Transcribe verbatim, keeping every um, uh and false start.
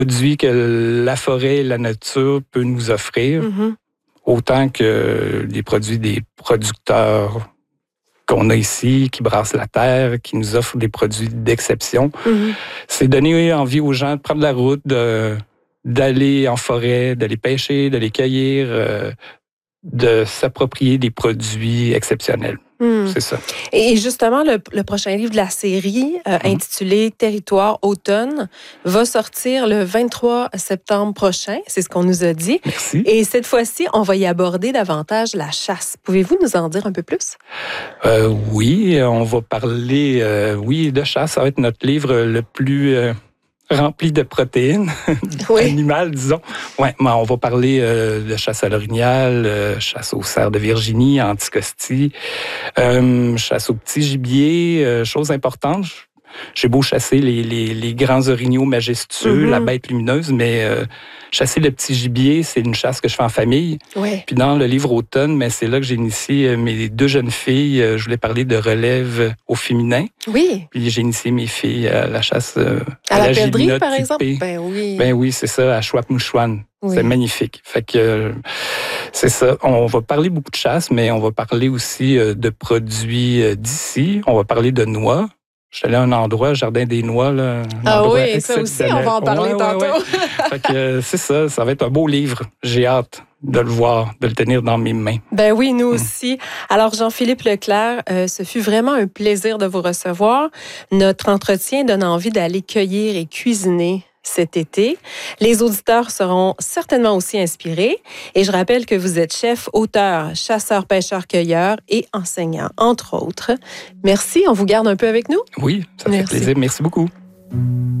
produits que la forêt et la nature peut nous offrir, Mm-hmm. autant que les produits des producteurs qu'on a ici, qui brassent la terre, qui nous offrent des produits d'exception. Mm-hmm. C'est donner envie aux gens de prendre la route, de, d'aller en forêt, d'aller pêcher, d'aller cueillir, euh, de s'approprier des produits exceptionnels. Mm. C'est ça. Et justement, le, le prochain livre de la série, euh, Mm-hmm. intitulé Territoire automne, va sortir le vingt-trois septembre prochain. C'est ce qu'on nous a dit. Merci. Et cette fois-ci, on va y aborder davantage la chasse. Pouvez-vous nous en dire un peu plus? Euh, oui, on va parler, euh, oui, de chasse. Ça va être notre livre le plus euh, rempli de protéines Oui. animales, disons. Ouais, mais on va parler euh, de chasse à l'orignal, euh, chasse au cerf de Virginie, anticosti, euh, chasse au petit gibier, euh, chose importante. J'ai beau chasser les, les, les grands orignaux majestueux, Mm-hmm. la bête lumineuse, mais euh, chasser le petit gibier, c'est une chasse que je fais en famille. Oui. Puis dans le livre Automne, mais c'est là que j'ai initié mes deux jeunes filles. Je voulais parler de relève au féminin. Oui. Puis j'ai initié mes filles à la chasse euh, À, à la, la perdrix, gélinote par exemple? tupée. Ben oui. Ben oui, c'est ça, à Chouap-Mouchouane. Oui. C'est magnifique. Fait que euh, c'est ça. On va parler beaucoup de chasse, mais on va parler aussi euh, de produits euh, d'ici. On va parler de noix. Je suis allé à un endroit, Jardin des Noix. Là, un Ah endroit oui, ça aussi, on va en parler ouais, tantôt. Ouais, ouais. Fait que euh, c'est ça, ça va être un beau livre. J'ai hâte de le voir, de le tenir dans mes mains. Ben oui, nous aussi. Alors, Jean-Philippe Leclerc, euh, ce fut vraiment un plaisir de vous recevoir. Notre entretien donne envie d'aller cueillir et cuisiner cet été. Les auditeurs seront certainement aussi inspirés. Et je rappelle que vous êtes chef, auteur, chasseur, pêcheur, cueilleur et enseignant, entre autres. Merci. On vous garde un peu avec nous? Oui, ça Merci. fait plaisir. Merci beaucoup.